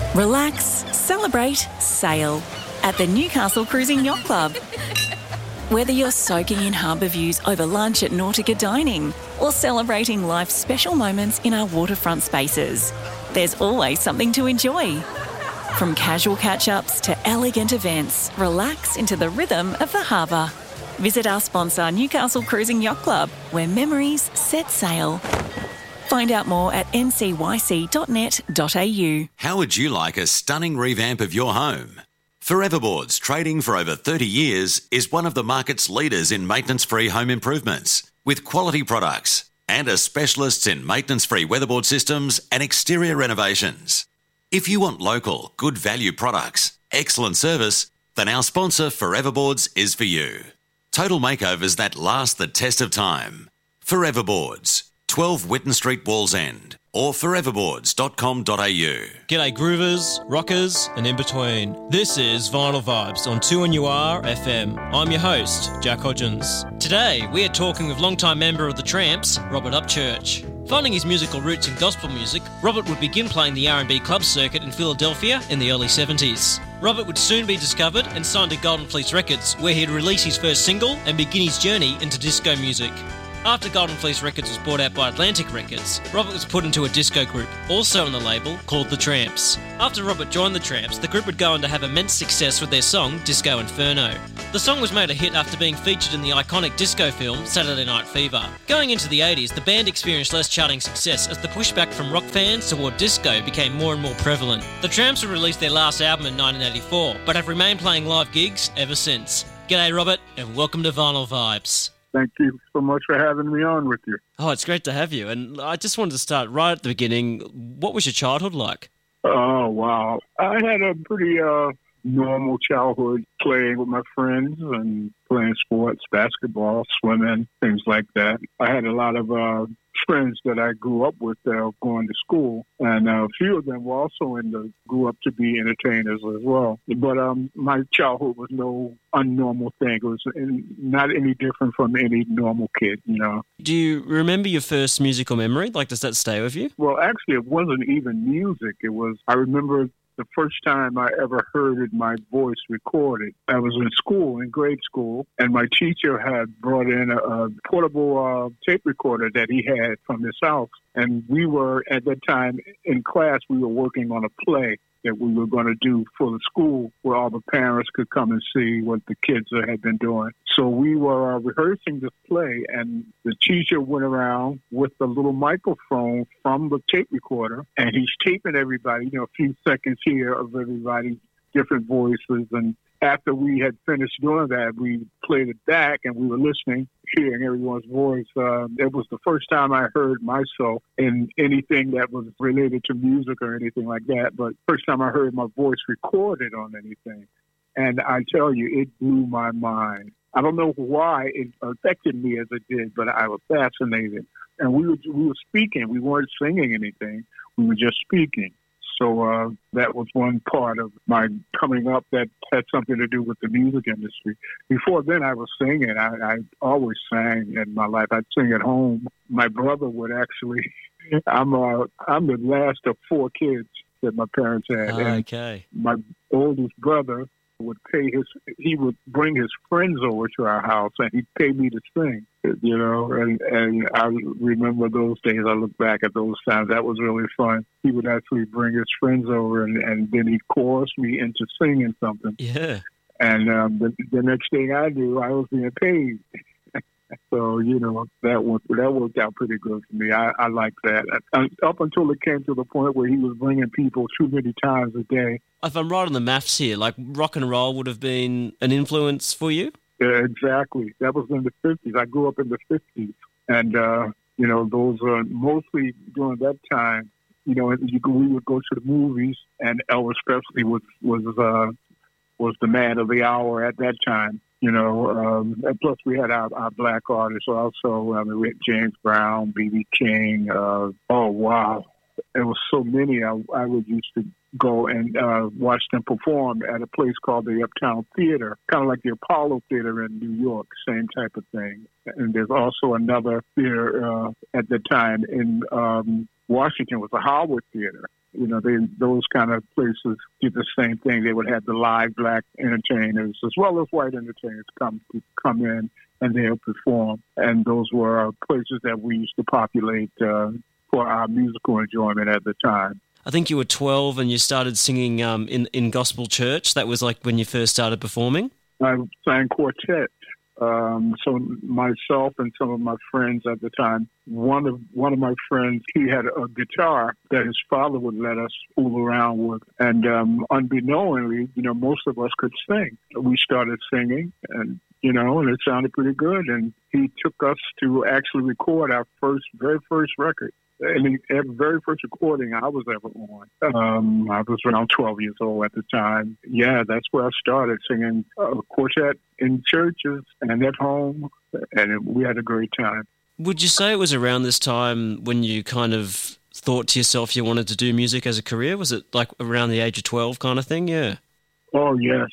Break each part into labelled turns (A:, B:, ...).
A: Relax, celebrate, sail at the Newcastle Cruising Yacht Club. Whether you're soaking in harbour views over lunch at Nautica Dining or celebrating life's special moments in our waterfront spaces, there's always something to enjoy. From casual catch-ups to elegant events, relax into the rhythm of the harbour. Visit our sponsor, Newcastle Cruising Yacht Club, where memories set sail. Find out more at ncyc.net.au.
B: How would you like a stunning revamp of your home? Foreverboards, trading for over 30 years, is one of the market's leaders in maintenance-free home improvements, with quality products and are specialists in maintenance-free weatherboard systems and exterior renovations. If you want local, good value products, excellent service, then our sponsor Foreverboards is for you. Total makeovers that last the test of time. Foreverboards, 12 Whitton Street, Wallsend, or foreverboards.com.au.
C: G'day groovers, rockers and in between. This is Vinyl Vibes on 2NUR FM. I'm your host, Jack Hodgins. Today we are talking with longtime member of the Tramps, Robert Upchurch. Finding his musical roots in gospel music, Robert would begin playing the R&B club circuit in Philadelphia in the early 70s. Robert would soon be discovered and signed to Golden Fleece Records, where he'd release his first single and begin his journey into disco music. After Golden Fleece Records was bought out by Atlantic Records, Robert was put into a disco group, also on the label, called The Tramps. After Robert joined The Tramps, the group would go on to have immense success with their song, Disco Inferno. The song was made a hit after being featured in the iconic disco film, Saturday Night Fever. Going into the 80s, the band experienced less charting success as the pushback from rock fans toward disco became more and more prevalent. The Tramps would release their last album in 1984, but have remained playing live gigs ever since. G'day Robert, and welcome to Vinyl Vibes.
D: Thank you so much for having me on with you.
C: Oh, it's great to have you. And I just wanted to start right at the beginning. What was your childhood like?
D: Oh, wow. I had a pretty normal childhood, playing with my friends and playing sports, basketball, swimming, things like that. I had a lot of friends that I grew up with going to school, and a few of them were also grew up to be entertainers as well. But my childhood was no unnormal thing. It was not any different from any normal kid, you know.
C: Do you remember your first musical memory? Like, does that stay with you?
D: Well, actually, it wasn't even music. I remember the first time I ever heard my voice recorded. I was in school, in grade school, and my teacher had brought in a portable tape recorder that he had from his house. And we were, at that time, in class, we were working on a play that we were going to do for the school where all the parents could come and see what the kids had been doing. So we were rehearsing this play, and the teacher went around with the little microphone from the tape recorder, and he's taping everybody, a few seconds here of everybody, different voices. And after we had finished doing that, we played it back, and we were listening, hearing everyone's voice. It was the first time I heard myself in anything that was related to music or anything like that, but first time I heard my voice recorded on anything. And I tell you, it blew my mind. I don't know why it affected me as it did, but I was fascinated. And we were speaking. We weren't singing anything. We were just speaking. So that was one part of my coming up that had something to do with the music industry. Before then, I was singing. I always sang in my life. I'd sing at home. My brother would actually. I'm the last of 4 kids that my parents had.
C: Okay.
D: And my oldest brother would bring his friends over to our house, and he'd pay me to sing, and I remember those days. I look back at those times. That was really fun. He would actually bring his friends over, and then he'd chorus me into singing something.
C: Yeah.
D: And the next thing I knew, I was being paid. So, that worked out pretty good for me. I liked that. Up until it came to the point where he was bringing people too many times a day.
C: If I'm right on the maths here, like rock and roll would have been an influence for you?
D: Yeah, exactly. That was in the 50s. I grew up in the 50s. And, those are mostly during that time, we would go to the movies, and Elvis Presley was the man of the hour at that time. And plus we had our black artists also. We had James Brown, B.B. King. Oh, wow. There was so many. I would used to go and watch them perform at a place called the Uptown Theater, kind of like the Apollo Theater in New York, same type of thing. And there's also another theater at the time in Washington was the Howard Theater. Those kind of places did the same thing. They would have the live black entertainers as well as white entertainers come in and they'll perform. And those were places that we used to populate for our musical enjoyment at the time.
C: I think you were 12 and you started singing in gospel church. That was like when you first started performing?
D: I sang quartet. So myself and some of my friends at the time, one of my friends, he had a guitar that his father would let us fool around with. And unbeknowingly, most of us could sing. We started singing and it sounded pretty good. And he took us to actually record our very first record. And the very first recording I was ever on, I was around 12 years old at the time. Yeah, that's where I started singing quartet in churches and at home, and we had a great time.
C: Would you say it was around this time when you kind of thought to yourself you wanted to do music as a career? Was it like around the age of 12 kind of thing? Yeah.
D: Oh, yes.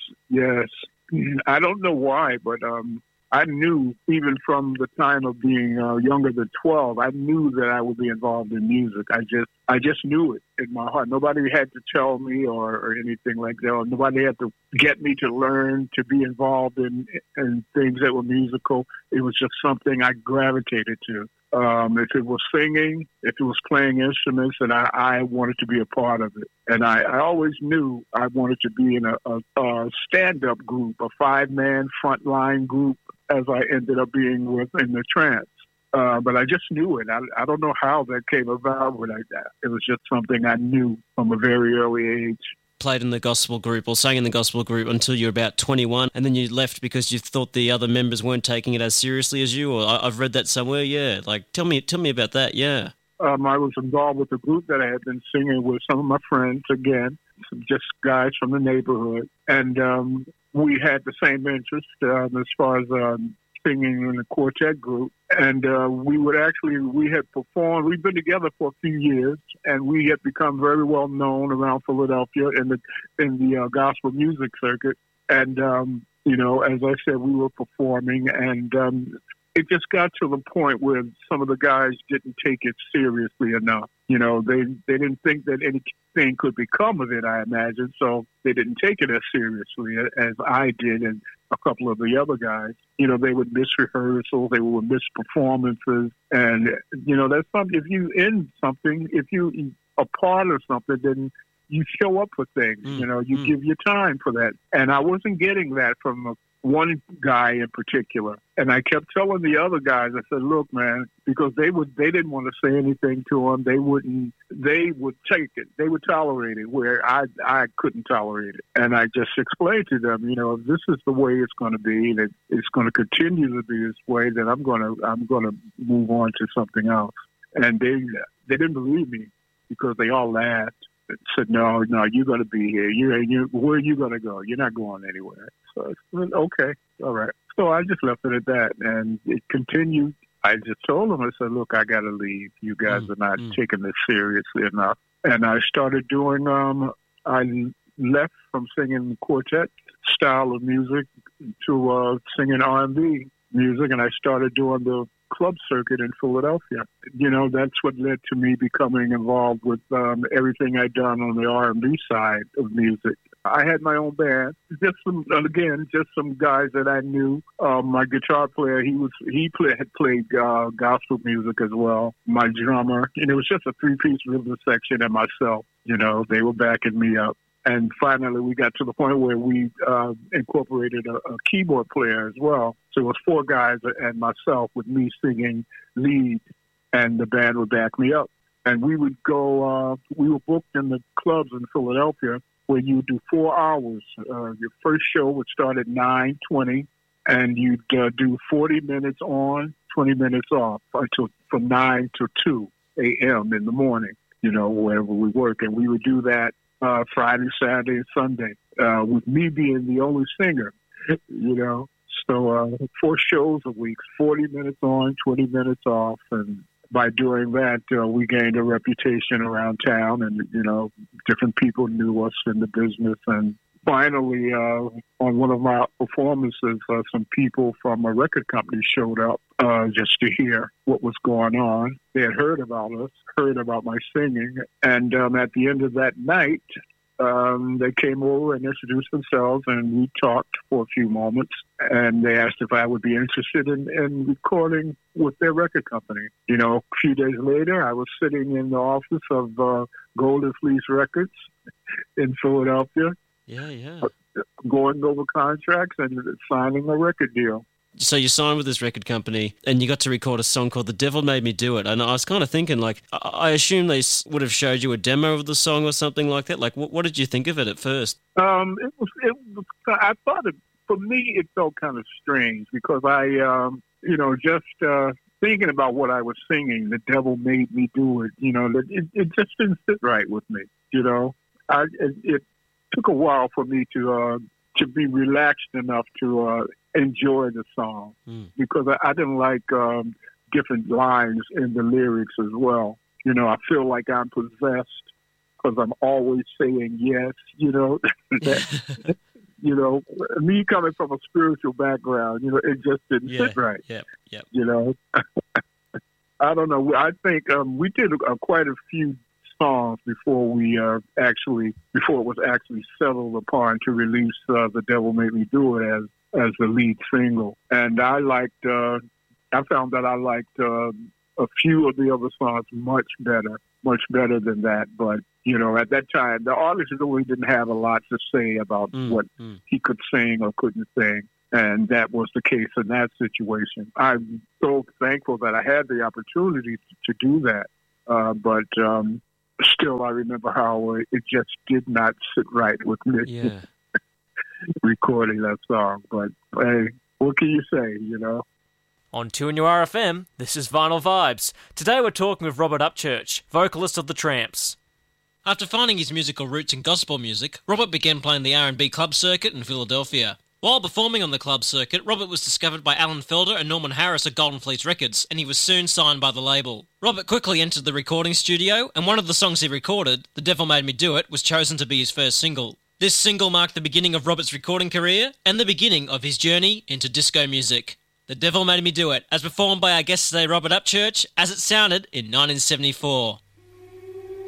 D: I don't know why, but I knew even from the time of being younger than 12, I knew that I would be involved in music. I just knew it in my heart. Nobody had to tell me or anything like that. Or nobody had to get me to learn to be involved in things that were musical. It was just something I gravitated to. If it was singing, if it was playing instruments, and I wanted to be a part of it. And I always knew I wanted to be in a stand-up group, a 5-man frontline group, as I ended up being in the Tramps. But I just knew it. I don't know how that came about, but it was just something I knew from a very early age.
C: Played in the gospel group or sang in the gospel group until you were about 21, and then you left because you thought the other members weren't taking it as seriously as you, or I've read that somewhere, yeah. Like, tell me about that, yeah.
D: I was involved with a group that I had been singing with some of my friends, again, just guys from the neighborhood, and we had the same interest as far as singing in the quartet group. And we had performed, we'd been together for a few years, and we had become very well known around Philadelphia in the gospel music circuit. And, as I said, we were performing, and it just got to the point where some of the guys didn't take it seriously enough. They didn't think that anything could become of it, I imagine, so they didn't take it as seriously as I did and a couple of the other guys. They would miss rehearsals, they would miss performances, and, that's something, if you in something, if you a part of something, then you show up for things, you give your time for that. And I wasn't getting that from one guy in particular. And I kept telling the other guys, I said, look, man, because they didn't want to say anything to him. They would take it. They would tolerate it where I couldn't tolerate it. And I just explained to them, if this is the way it's going to be, and it's going to continue to be this way, then I'm going to move on to something else. And they didn't believe me because they all laughed. Said, no, you're going to be here. Where are you going to go? You're not going anywhere. So I said, okay, all right. So I just left it at that, and it continued. I just told them, I said, look, I got to leave. You guys are not taking this seriously enough. And I started doing, I left from singing quartet style of music to singing R&B music, and I started doing the club circuit in Philadelphia. That's what led to me becoming involved with everything I'd done on the R&B side of music. I had my own band, just some guys that I knew. My guitar player, had played gospel music as well. My drummer, and it was just a 3-piece rhythm section and myself. They were backing me up. And finally, we got to the point where we incorporated a keyboard player as well. So it was 4 guys and myself with me singing lead, and the band would back me up. And we would go, we were booked in the clubs in Philadelphia where you would do 4 hours. Your first show would start at 9:20, and you'd do 40 minutes on, 20 minutes off from 9 to 2 a.m. in the morning, wherever we work. And we would do that Friday, Saturday, and Sunday, with me being the only singer, So 4 shows a week, 40 minutes on, 20 minutes off. And by doing that, we gained a reputation around town, and, different people knew us in the business. And, finally, on one of my performances, some people from a record company showed up just to hear what was going on. They had heard about us, heard about my singing, and at the end of that night, they came over and introduced themselves, and we talked for a few moments, and they asked if I would be interested in recording with their record company. You know, a few days later, I was sitting in the office of Golden Fleece Records in Philadelphia, going over contracts and signing a record deal.
C: So you signed with this record company and you got to record a song called The Devil Made Me Do It. And I was kind of thinking, like, I assume they would have showed you a demo of the song or something like that. Like, what did you think of it at first?
D: It was, I thought for me, it felt kind of strange because just thinking about what I was singing, The Devil Made Me Do It, it just didn't sit right with me, It took a while for me to be relaxed enough to enjoy the song because I didn't like different lines in the lyrics as well. I feel like I'm possessed because I'm always saying yes, me coming from a spiritual background, it just didn't sit right. I don't know. I think we did quite a few songs before it was actually settled upon to release The Devil Made Me Do It as the lead single. And I found that I liked a few of the other songs much better than that. But, at that time, the artist really didn't have a lot to say about what he could sing or couldn't sing. And that was the case in that situation. I'm so thankful that I had the opportunity to do that. But still, I remember how it just did not sit right with me recording that song. But, hey, what can you say,
C: On 2NURFM, this is Vinyl Vibes. Today we're talking with Robert Upchurch, vocalist of The Tramps. After finding his musical roots in gospel music, Robert began playing the R&B club circuit in Philadelphia. While performing on the club circuit, Robert was discovered by Alan Felder and Norman Harris at Golden Fleece Records, and he was soon signed by the label. Robert quickly entered the recording studio, and one of the songs he recorded, The Devil Made Me Do It, was chosen to be his first single. This single marked the beginning of Robert's recording career, and the beginning of his journey into disco music. The Devil Made Me Do It, as performed by our guest today, Robert Upchurch, as it sounded in 1974.